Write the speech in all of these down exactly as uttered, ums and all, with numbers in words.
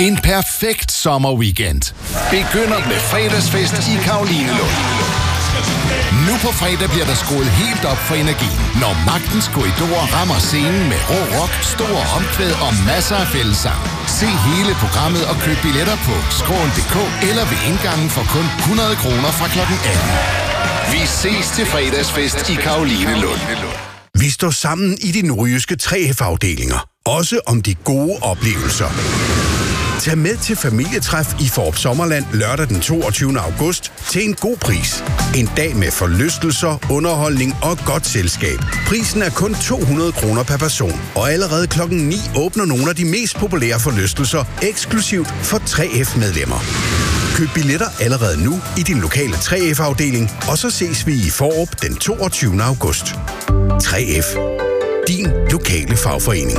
En perfekt sommerweekend begynder med fredagsfest i Carolinelund. Nu på fredag bliver der skruet helt op for energien, når Magtens Korridorer rammer scenen med rå rock, store omkvæd og masser af fællessang. Se hele programmet og køb billetter på skråen punktum d k eller ved indgangen for kun hundrede kroner fra klokken atten. Vi ses til fredagsfest i Carolinelund. Vi står sammen i de nordjyske tre F-afdelinger. Også om de gode oplevelser. Tag med til familietræf i Fårup Sommerland lørdag den toogtyvende august til en god pris. En dag med forlystelser, underholdning og godt selskab. Prisen er kun to hundrede kroner per person, og allerede klokken ni åbner nogle af de mest populære forlystelser eksklusivt for tre F-medlemmer. Køb billetter allerede nu i din lokale tre F-afdeling, og så ses vi i Fårup den toogtyvende august. tre F. Din lokale fagforening.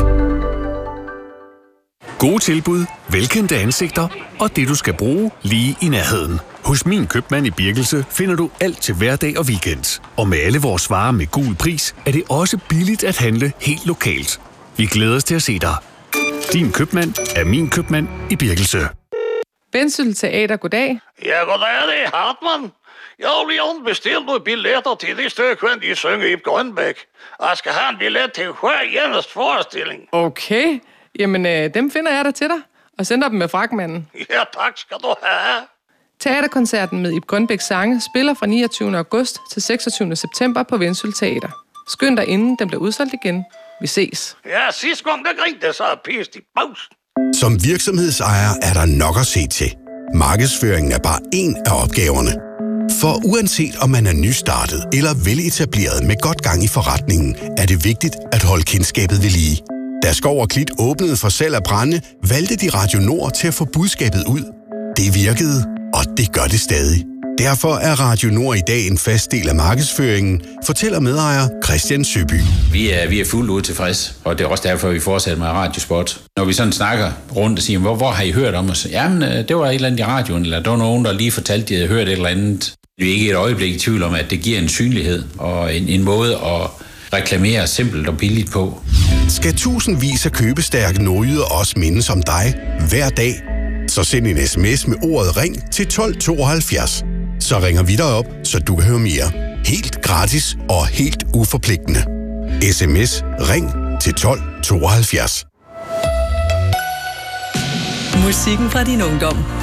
Gode tilbud, velkendte ansigter og det, du skal bruge lige i nærheden. Hos Min Købmand i Birkelse finder du alt til hverdag og weekend. Og med alle vores varer med gul pris, er det også billigt at handle helt lokalt. Vi glæder os til at se dig. Din købmand er Min Købmand i Birkelse. Vendsyssel Teater, goddag. Ja, goddag, det er Hartmann. Jeg har lige bestilt nogle billetter til det stykke, de synger i Grønbæk. Og jeg skal have en billet til hver eneste forestilling. Okay, jamen øh, dem finder jeg der til dig, og sender dem med fragtmanden. Ja, tak skal du have. Teaterkoncerten med Ib Grønbæk sange spiller fra niogtyvende august til seksogtyvende september på Vendsyssel Teater. Skynd dig inden den bliver udsolgt igen. Vi ses. Ja, sidste gang der grinte så er pist i pausen. Som virksomhedsejer er der nok at se til. Markedsføringen er bare en af opgaverne. For uanset om man er nystartet eller veletableret med godt gang i forretningen, er det vigtigt at holde kendskabet ved lige. Da Skov og Klit åbnede for salg af brænde, valgte de Radio Nord til at få budskabet ud. Det virkede, og det gør det stadig. Derfor er Radio Nord i dag en fast del af markedsføringen, fortæller medejer Christian Søby. Vi er, vi er fuldt ud tilfreds, og det er også derfor, vi fortsætter med radiospot. Når vi sådan snakker rundt og siger, hvor, hvor har I hørt om os? Jamen, det var et eller andet i radioen, eller der var nogen, der lige fortalte, de havde hørt et eller andet. Vi er ikke et øjeblik i tvivl om, at det giver en synlighed og en, en måde at reklamere simpelt og billigt på. Skal tusindvis af købestærke nordjyder også mindes om dig hver dag? Så send en sms med ordet ring til tolv tooghalvfjerds. Så ringer vi dig op, så du kan høre mere. Helt gratis og helt uforpligtende. S M S ring til tolv tooghalvfjerds. Musikken fra din ungdom.